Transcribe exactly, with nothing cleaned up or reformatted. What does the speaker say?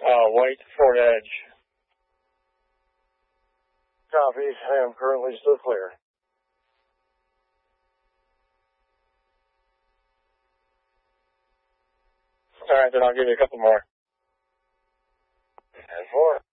Uh, white, Fort Edge. Copy. I am currently still clear. All right, then I'll give you a couple more. And four.